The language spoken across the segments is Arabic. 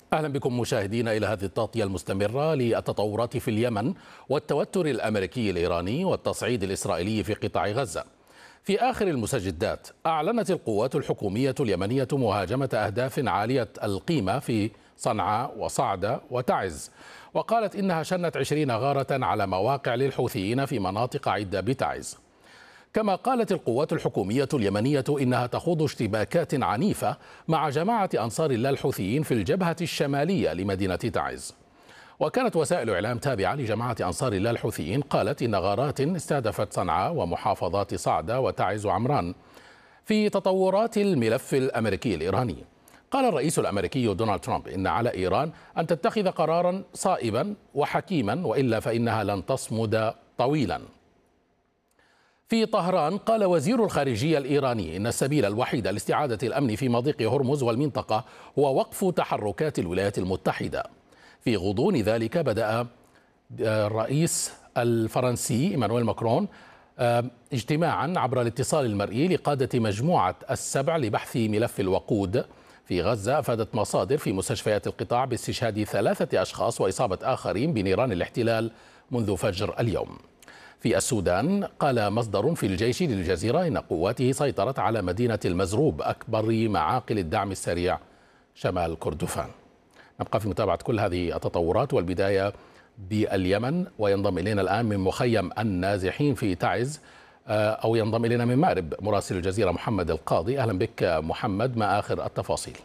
أهلا بكم مشاهدينا إلى هذه التغطية المستمرة للتطورات في اليمن والتوتر الأمريكي الإيراني والتصعيد الإسرائيلي في قطاع غزة. في آخر المستجدات أعلنت القوات الحكومية اليمنية مهاجمة أهداف عالية القيمة في صنعاء وصعدة وتعز، وقالت إنها شنت 20 غارة على مواقع للحوثيين في مناطق عدة بتعز. كما قالت القوات الحكومية اليمنية إنها تخوض اشتباكات عنيفة مع جماعة أنصار الله الحوثيين في الجبهة الشمالية لمدينة تعز. وكانت وسائل إعلام تابعة لجماعة أنصار الله الحوثيين قالت إن غارات استهدفت صنعاء ومحافظات صعدة وتعز وعمران. في تطورات الملف الأمريكي الإيراني، قال الرئيس الأمريكي دونالد ترامب إن على إيران أن تتخذ قرارا صائبا وحكيما وإلا فإنها لن تصمد طويلا. في طهران قال وزير الخارجية الإيراني إن السبيل الوحيد لاستعادة الأمن في مضيق هرمز والمنطقة هو وقف تحركات الولايات المتحدة. في غضون ذلك بدأ الرئيس الفرنسي إيمانويل ماكرون اجتماعا عبر الاتصال المرئي لقادة مجموعة السبع لبحث ملف الوقود في غزة. أفادت مصادر في مستشفيات القطاع باستشهاد 3 أشخاص وإصابة آخرين بنيران الاحتلال منذ فجر اليوم. في السودان قال مصدر في الجيش للجزيرة إن قواته سيطرت على مدينة المزروب أكبر معاقل الدعم السريع شمال كردفان. نبقى في متابعة كل هذه التطورات، والبداية باليمن، وينضم إلينا الآن من مخيم النازحين في تعز أو ينضم إلينا من مأرب مراسل الجزيرة محمد القاضي. أهلا بك محمد، ما آخر التفاصيل؟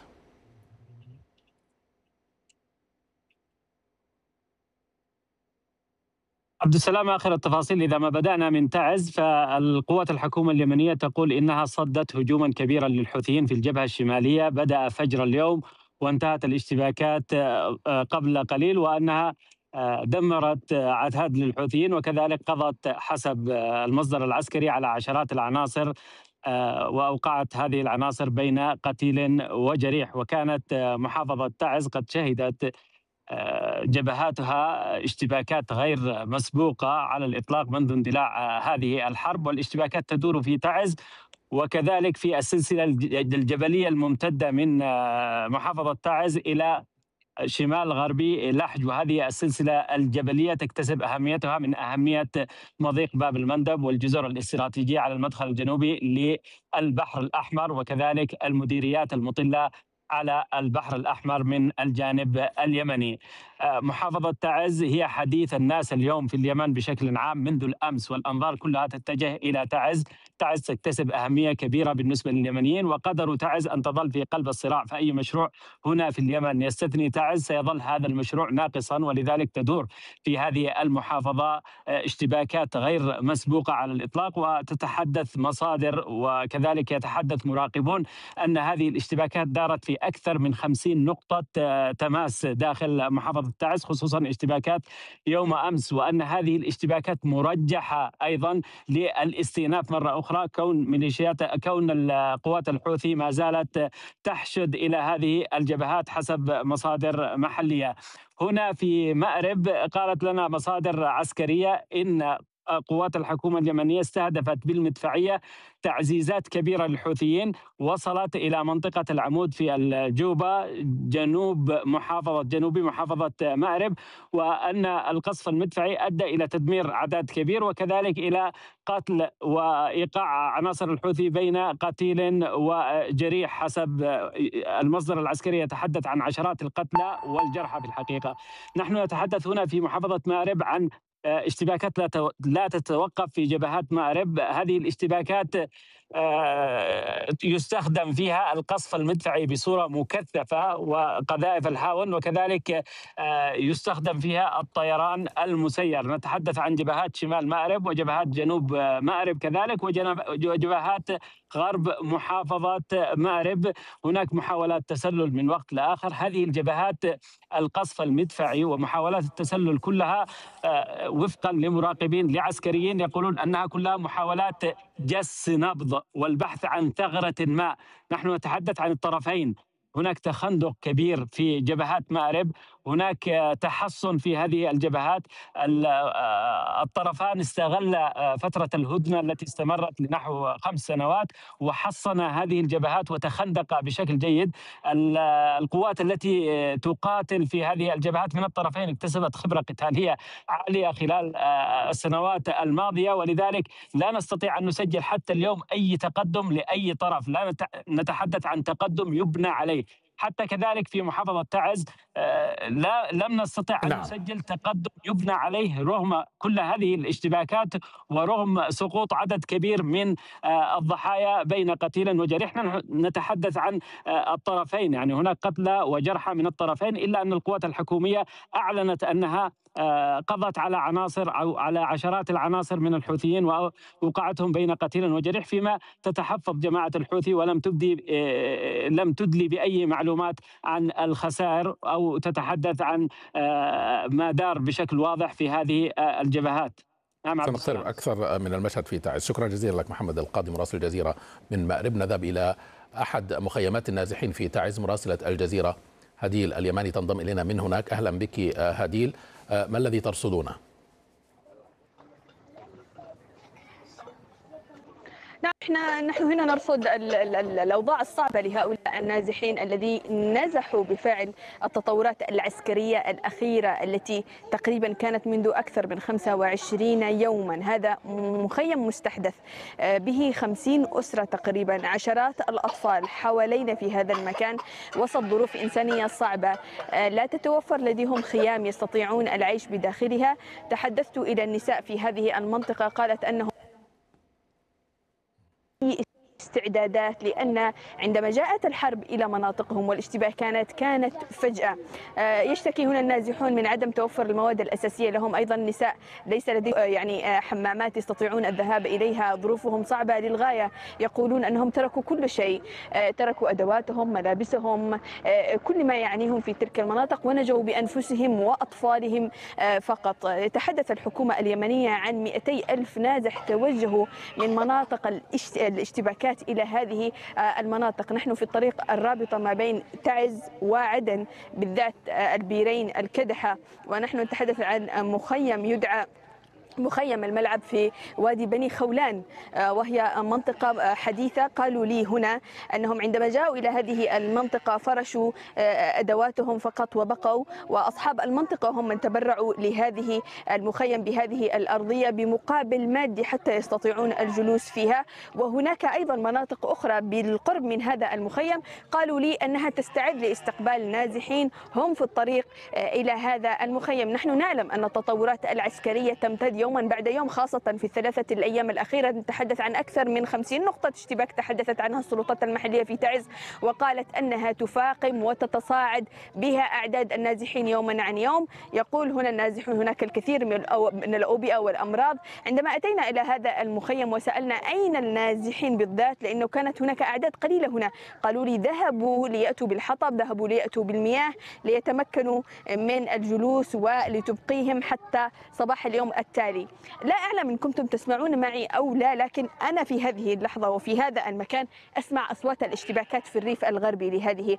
عبد السلام، آخر التفاصيل إذا ما بدأنا من تعز، فالقوات الحكومة اليمنية تقول إنها صدت هجوما كبيرا للحوثيين في الجبهة الشمالية بدأ فجر اليوم وانتهت الاشتباكات قبل قليل، وأنها دمرت عتاد للحوثيين، وكذلك قضت حسب المصدر العسكري على عشرات العناصر وأوقعت هذه العناصر بين قتيل وجريح. وكانت محافظة تعز قد شهدت جبهاتها اشتباكات غير مسبوقة على الإطلاق منذ اندلاع هذه الحرب، والاشتباكات تدور في تعز وكذلك في السلسلة الجبلية الممتدة من محافظة تعز إلى شمال غربي لحج. وهذه السلسلة الجبلية تكتسب أهميتها من أهمية مضيق باب المندب والجزر الاستراتيجية على المدخل الجنوبي للبحر الأحمر، وكذلك المديريات المطلة على البحر الأحمر من الجانب اليمني. محافظة تعز هي حديث الناس اليوم في اليمن بشكل عام منذ الأمس، والأنظار كلها تتجه إلى تعز. تعز تكتسب أهمية كبيرة بالنسبة لليمنيين، وقدر تعز أن تظل في قلب الصراع، فأي مشروع هنا في اليمن يستثني تعز سيظل هذا المشروع ناقصا، ولذلك تدور في هذه المحافظة اشتباكات غير مسبوقة على الإطلاق. وتتحدث مصادر وكذلك يتحدث مراقبون أن هذه الاشتباكات دارت في أكثر من 50 نقطة تماس داخل محافظة تعز، خصوصا اشتباكات يوم أمس، وأن هذه الاشتباكات مرجحة أيضا للاستئناف مرة أخرى، كون القوات الحوثي ما زالت تحشد إلى هذه الجبهات حسب مصادر محلية. هنا في مأرب قالت لنا مصادر عسكرية إن قوات الحكومة اليمنية استهدفت بالمدفعية تعزيزات كبيرة للحوثيين وصلت إلى منطقة العمود في الجوبة جنوبي محافظة مأرب، وأن القصف المدفعي أدى إلى تدمير أعداد كبير وكذلك إلى قتل وإيقاع عناصر الحوثي بين قتيل وجريح. حسب المصدر العسكري يتحدث عن عشرات القتلى والجرحى. في الحقيقة نحن نتحدث هنا في محافظة مأرب عن اشتباكات لا تتوقف في جبهات مأرب. هذه الاشتباكات يستخدم فيها القصف المدفعي بصورة مكثفة وقذائف الهاون، وكذلك يستخدم فيها الطيران المسير. نتحدث عن جبهات شمال مأرب وجبهات جنوب مأرب كذلك وجبهات غرب محافظة مأرب. هناك محاولات تسلل من وقت لآخر. هذه الجبهات القصف المدفعي ومحاولات التسلل كلها وفقا لمراقبين لعسكريين يقولون أنها كلها محاولات جس نبض والبحث عن ثغرة ما. نحن نتحدث عن الطرفين، هناك تخندق كبير في جبهات مأرب هناك تحصن في هذه الجبهات. الطرفان استغل فترة الهدنة التي استمرت لنحو 5 سنوات وحصن هذه الجبهات وتخندق بشكل جيد. القوات التي تقاتل في هذه الجبهات من الطرفين اكتسبت خبرة قتالية عالية خلال السنوات الماضية، ولذلك لا نستطيع أن نسجل حتى اليوم أي تقدم لأي طرف، لا نتحدث عن تقدم يبنى عليه. حتى كذلك في محافظة تعز لم نستطع أن نسجل تقدم يبنى عليه رغم كل هذه الاشتباكات ورغم سقوط عدد كبير من الضحايا بين قتيل وجريح. نحن نتحدث عن الطرفين، يعني هناك قتلى وجرحى من الطرفين، إلا أن القوات الحكومية أعلنت أنها قضت على عناصر أو على عشرات العناصر من الحوثيين ووقعتهم بين قتيل وجريح، فيما تتحفظ جماعة الحوثي ولم تدلي بأي معلومات عن الخسائر أو تتحدث عن ما دار بشكل واضح في هذه الجبهات. سنقترب أكثر من المشهد في تعز. شكرا جزيلا لك محمد القاضي مراسل الجزيرة من مأرب. نذهب إلى أحد مخيمات النازحين في تعز. مراسلة الجزيرة هديل اليماني تنضم إلينا من هناك. أهلا بك هديل، ما الذي ترصدونه؟ نحن هنا نرصد الأوضاع الصعبة لهؤلاء النازحين الذين نزحوا بفعل التطورات العسكرية الأخيرة التي تقريبا كانت منذ أكثر من 25 يوما. هذا مخيم مستحدث به 50 أسرة تقريبا، عشرات الأطفال حوالينا في هذا المكان وسط ظروف إنسانية صعبة. لا تتوفر لديهم خيام يستطيعون العيش بداخلها. تحدثت إلى النساء في هذه المنطقة، قالت أنه استعدادات، لأن عندما جاءت الحرب إلى مناطقهم والاشتباكات كانت فجأة. يشتكي هنا النازحون من عدم توفر المواد الأساسية لهم. أيضا النساء ليس لديهم حمامات يستطيعون الذهاب إليها، ظروفهم صعبة للغاية. يقولون أنهم تركوا كل شيء، تركوا أدواتهم، ملابسهم، كل ما يعنيهم في تلك المناطق، ونجوا بأنفسهم وأطفالهم فقط. تحدث الحكومة اليمنية عن 200,000 نازح توجهوا من مناطق الاشتباكات إلى هذه المناطق. نحن في الطريق الرابطة ما بين تعز وعدن، بالذات البيرين الكدحة، ونحن نتحدث عن مخيم يدعى مخيم الملعب في وادي بني خولان، وهي منطقة حديثة. قالوا لي هنا أنهم عندما جاءوا إلى هذه المنطقة فرشوا أدواتهم فقط وبقوا، وأصحاب المنطقة هم من تبرعوا لهذه المخيم بهذه الأرضية بمقابل مادي حتى يستطيعون الجلوس فيها. وهناك أيضا مناطق أخرى بالقرب من هذا المخيم قالوا لي أنها تستعد لاستقبال نازحين هم في الطريق إلى هذا المخيم. نحن نعلم أن التطورات العسكرية تمتد يوما بعد يوم، خاصة في الثلاثة الأيام الأخيرة. نتحدث عن أكثر من 50 نقطة اشتباك تحدثت عنها السلطات المحلية في تعز، وقالت أنها تفاقم وتتصاعد بها أعداد النازحين يوما عن يوم. يقول هنا النازحون هناك الكثير من الأوبئة والأمراض. عندما أتينا إلى هذا المخيم وسألنا أين النازحين بالذات، لأنه كانت هناك أعداد قليلة هنا، قالوا لي ذهبوا ليأتوا بالحطب، ذهبوا ليأتوا بالمياه ليتمكنوا من الجلوس ولتبقيهم حتى صباح اليوم التالي. لا أعلم إن كنتم تسمعون معي أو لا، لكن أنا في هذه اللحظة وفي هذا المكان أسمع أصوات الاشتباكات في الريف الغربي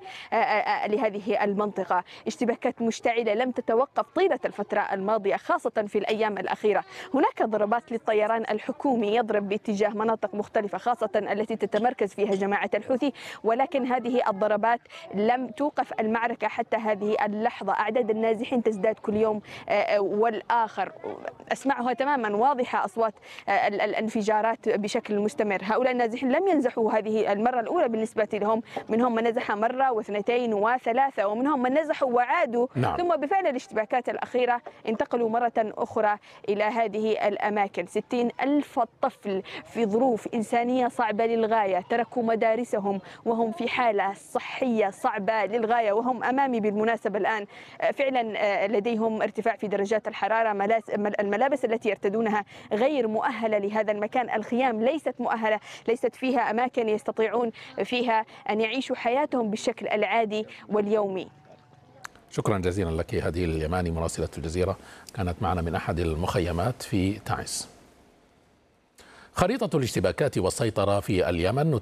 لهذه المنطقة. اشتباكات مشتعلة لم تتوقف طيلة الفترة الماضية، خاصة في الأيام الأخيرة. هناك ضربات للطيران الحكومي يضرب باتجاه مناطق مختلفة، خاصة التي تتمركز فيها جماعة الحوثي، ولكن هذه الضربات لم توقف المعركة حتى هذه اللحظة. أعداد النازحين تزداد كل يوم والآخر. أسمعها تماما واضحة، أصوات الانفجارات بشكل مستمر. هؤلاء النازحين لم ينزحوا هذه المرة الأولى بالنسبة لهم، منهم من نزح مرة واثنتين وثلاثة، ومنهم من نزحوا وعادوا. نعم. ثم بفعل الاشتباكات الأخيرة انتقلوا مرة أخرى إلى هذه الأماكن. 60,000 طفل في ظروف إنسانية صعبة للغاية تركوا مدارسهم وهم في حالة صحية صعبة للغاية، وهم أمامي بالمناسبة الآن. فعلا لديهم ارتفاع في درجات الحرارة، الملابس التي يرتدونها غير مؤهلة لهذا المكان، الخيام ليست مؤهلة، ليست فيها أماكن يستطيعون فيها أن يعيشوا حياتهم بالشكل العادي واليومي. شكرا جزيلا لك هديل اليماني مراسلة الجزيرة، كانت معنا من أحد المخيمات في تعز. خريطة الاشتباكات والسيطرة في اليمن